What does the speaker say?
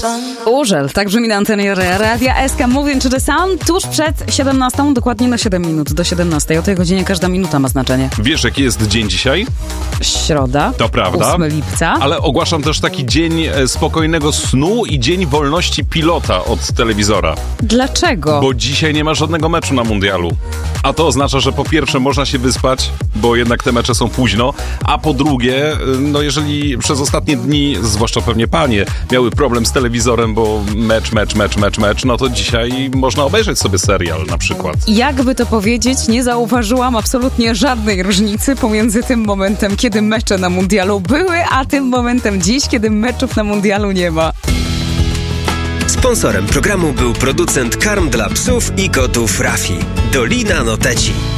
Urzel, tak brzmi na antenie Radia SK Moving to the Sun, tuż przed 17, dokładnie na 7 minut do 17. O tej godzinie każda minuta ma znaczenie. Wiesz, jaki jest dzień dzisiaj? Środa, To prawda. 8 lipca. Ale ogłaszam też taki dzień spokojnego snu i dzień wolności pilota od telewizora. Dlaczego? Bo dzisiaj nie ma żadnego meczu na mundialu. A to oznacza, że po pierwsze można się wyspać, bo jednak te mecze są późno, a po drugie, no jeżeli przez ostatnie dni, zwłaszcza pewnie panie, miały problem z telewizorem, bo mecz, no to dzisiaj można obejrzeć sobie serial na przykład. Jakby to powiedzieć, nie zauważyłam absolutnie żadnej różnicy pomiędzy tym momentem, kiedy mecze na mundialu były, a tym momentem dziś, kiedy meczów na mundialu nie ma. Sponsorem programu był producent karm dla psów i kotów Rafi. Dolina Noteci.